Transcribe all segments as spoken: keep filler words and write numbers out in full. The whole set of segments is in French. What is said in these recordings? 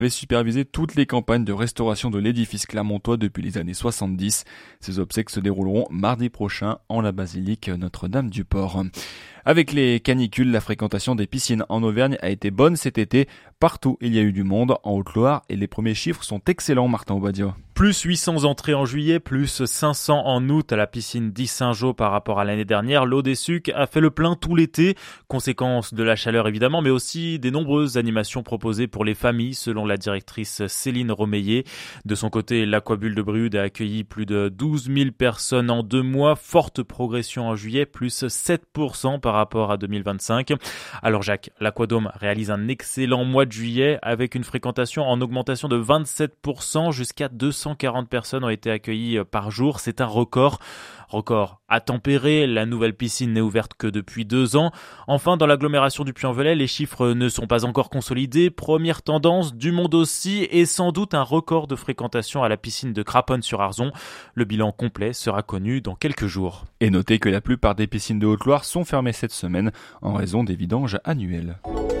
avait supervisé toutes les campagnes de restauration de l'édifice clermontois depuis les années soixante-dix. Ces obsèques se dérouleront mardi prochain en la basilique Notre-Dame-du-Port. Avec les canicules, la fréquentation des piscines en Auvergne a été bonne cet été. Partout, il y a eu du monde en Haute-Loire et les premiers chiffres sont excellents, Martin Obadia. Plus huit cents entrées en juillet, plus cinq cents en août à la piscine d'Issingeaux par rapport à l'année dernière. L'eau des Sucs a fait le plein tout l'été, conséquence de la chaleur évidemment, mais aussi des nombreuses animations proposées pour les familles, selon la directrice Céline Romeillet. De son côté, l'Aquabulle de Brioude a accueilli plus de douze mille personnes en deux mois. Forte progression en juillet, plus sept pour cent par rapport à deux mille vingt-cinq. Alors Jacques, l'Aquadôme réalise un excellent mois de juillet avec une fréquentation en augmentation de vingt-sept pour cent, jusqu'à deux cent quarante personnes ont été accueillies par jour. C'est un record. Record à tempérer, la nouvelle piscine n'est ouverte que depuis deux ans. Enfin, dans l'agglomération du Puy-en-Velay, les chiffres ne sont pas encore consolidés. Première tendance, du monde aussi, et sans doute un record de fréquentation à la piscine de Craponne-sur-Arzon. Le bilan complet sera connu dans quelques jours. Et notez que la plupart des piscines de Haute-Loire sont fermées cette semaine en raison des vidanges annuels.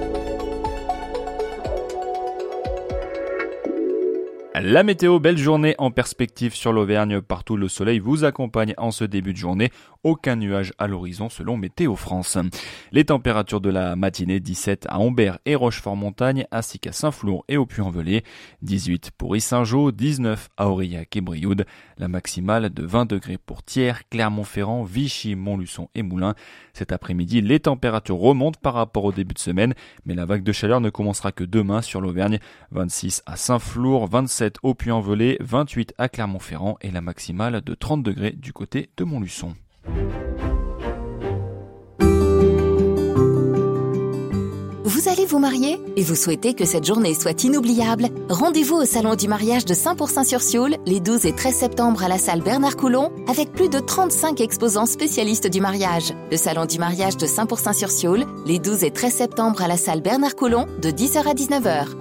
La météo, belle journée en perspective sur l'Auvergne. Partout, le soleil vous accompagne en ce début de journée. Aucun nuage à l'horizon selon Météo France. Les températures de la matinée, dix-sept à Ambert et Rochefort-Montagne, ainsi qu'à Saint-Flour et au Puy-en-Velay. dix-huit pour Issingeaux, dix-neuf à Aurillac et Brioude. La maximale de vingt degrés pour Thiers, Clermont-Ferrand, Vichy, Montluçon et Moulins. Cet après-midi, les températures remontent par rapport au début de semaine, mais la vague de chaleur ne commencera que demain sur l'Auvergne. vingt-six à Saint-Flour, vingt-sept au Puy-en-Velay, vingt-huit à Clermont-Ferrand et la maximale de trente degrés du côté de Montluçon. Vous allez vous marier et vous souhaitez que cette journée soit inoubliable? Rendez-vous au Salon du mariage de cent pour cent sur Sioule les douze et treize septembre à la salle Bernard Coulon avec plus de trente-cinq exposants spécialistes du mariage. Le Salon du mariage de cent pour cent sur Sioule les douze et treize septembre à la salle Bernard Coulon de dix heures à dix-neuf heures.